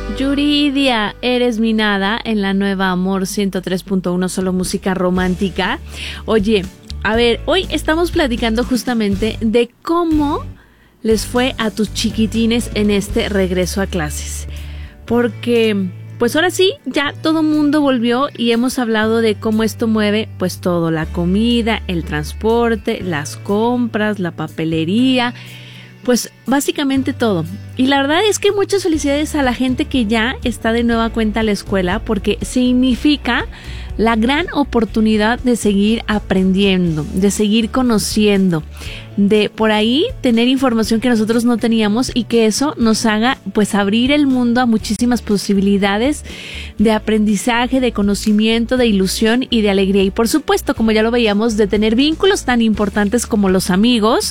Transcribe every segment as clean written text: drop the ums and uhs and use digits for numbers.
Yuridia, eres mi nada en la nueva Amor 103.1, solo música romántica. Oye, a ver, hoy estamos platicando justamente de cómo les fue a tus chiquitines en este regreso a clases. Porque, pues ahora sí, ya todo mundo volvió y hemos hablado de cómo esto mueve pues todo, la comida, el transporte, las compras, la papelería, pues básicamente todo. Y la verdad es que muchas felicidades a la gente que ya está de nueva cuenta a la escuela, porque significa la gran oportunidad de seguir aprendiendo, de seguir conociendo, de por ahí tener información que nosotros no teníamos y que eso nos haga pues abrir el mundo a muchísimas posibilidades de aprendizaje, de conocimiento, de ilusión y de alegría. Y por supuesto, como ya lo veíamos, de tener vínculos tan importantes como los amigos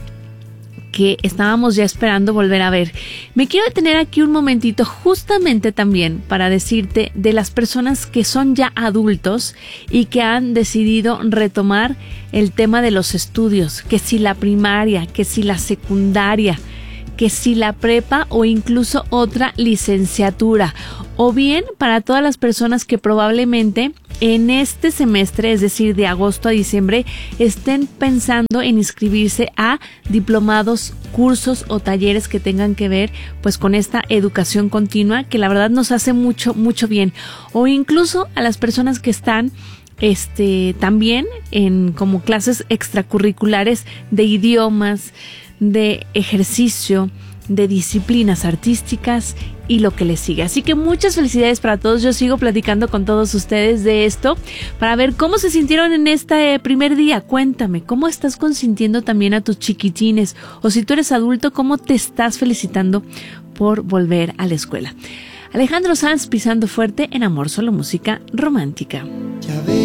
que estábamos ya esperando volver a ver. Me quiero detener aquí un momentito justamente también para decirte de las personas que son ya adultos y que han decidido retomar el tema de los estudios, que si la primaria, que si la secundaria, que si la prepa o incluso otra licenciatura, o bien para todas las personas que probablemente en este semestre, es decir, de agosto a diciembre, estén pensando en inscribirse a diplomados, cursos o talleres que tengan que ver pues con esta educación continua que la verdad nos hace mucho, mucho bien, o incluso a las personas que están también en como clases extracurriculares de idiomas, de ejercicio, de disciplinas artísticas y lo que les sigue. Así que muchas felicidades para todos. Yo sigo platicando con todos ustedes de esto para ver cómo se sintieron en este primer día. Cuéntame, ¿cómo estás consintiendo también a tus chiquitines? O si tú eres adulto, ¿cómo te estás felicitando por volver a la escuela? Alejandro Sanz, Pisando Fuerte en Amor, solo música romántica. Ya ves